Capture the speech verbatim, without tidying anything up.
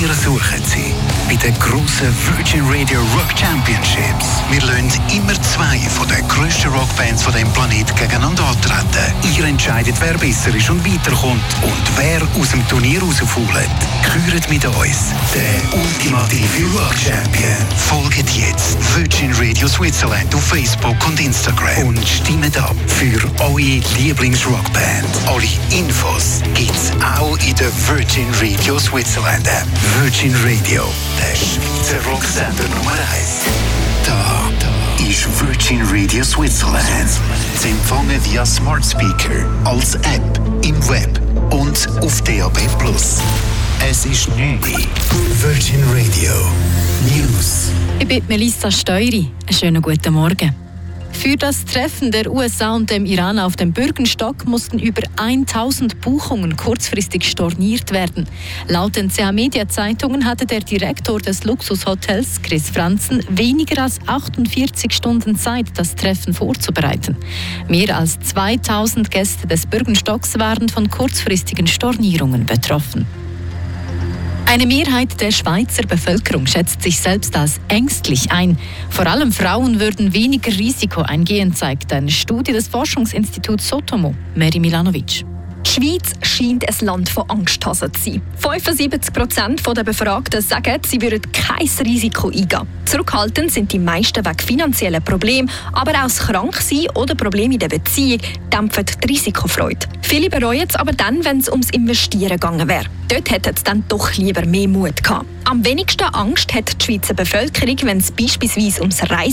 Wir suchen Sie bei den grossen Virgin Radio Rock Championships. Wir lassen immer zwei von den grössten Rockbands von dem Planet gegeneinander antreten. Ihr entscheidet, wer besser ist und weiterkommt und wer aus dem Turnier rausfällt. Gehört mit uns, der ultimative Rock Champion. Folgt jetzt Virgin Radio Switzerland auf Facebook und Instagram und stimmt ab für eure Lieblingsrockband. Alle Infos gibt's auch in der Virgin Radio Switzerland App. Virgin Radio, der Schweizer Rocksender Nummer eins. Da, da ist Virgin Radio Switzerland. Zu empfangen via Smart Speaker, als App, im Web und auf D A B plus. Es ist neu. Virgin Radio News. Ich bin Melissa Steury. Einen schönen guten Morgen. Für das Treffen der U S A und dem Iran auf dem Bürgenstock mussten über tausend Buchungen kurzfristig storniert werden. Laut den C H Media Zeitungen hatte der Direktor des Luxushotels, Chris Franzen, weniger als achtundvierzig Stunden Zeit, das Treffen vorzubereiten. Mehr als zweitausend Gäste des Bürgenstocks waren von kurzfristigen Stornierungen betroffen. Eine Mehrheit der Schweizer Bevölkerung schätzt sich selbst als ängstlich ein. Vor allem Frauen würden weniger Risiko eingehen, zeigt eine Studie des Forschungsinstituts Sotomo. Mary Milanovic. Die Schweiz scheint ein Land von Angsthasen zu sein. fünfundsiebzig Prozent der Befragten sagen, sie würden kein Risiko eingehen. Zurückhaltend sind die meisten wegen finanzieller Probleme, aber auch das Kranksein oder Probleme in der Beziehung dämpfen die Risikofreude. Viele bereuen es aber dann, wenn es ums Investieren gegangen wäre. Dort hätten sie dann doch lieber mehr Mut gehabt. Am wenigsten Angst hat die Schweizer Bevölkerung, wenn es beispielsweise ums Reisen